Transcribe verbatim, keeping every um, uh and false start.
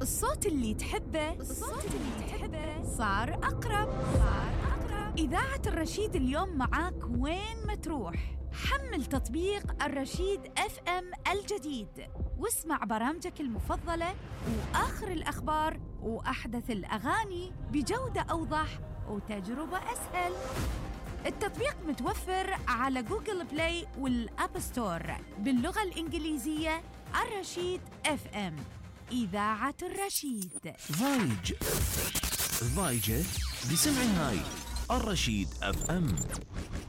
الصوت اللي تحبه الصوت اللي تحبه صار أقرب صار أقرب. إذاعة الرشيد اليوم معاك وين ما تروح. حمل تطبيق الرشيد اف ام الجديد واسمع برامجك المفضلة وآخر الأخبار وأحدث الأغاني بجودة أوضح وتجربة أسهل. التطبيق متوفر على جوجل بلاي والأب ستور باللغة الإنجليزية. الرشيد اف ام، إذاعة الرشيد. ضايج ضايجة بسمع هاي الرشيد اف ام.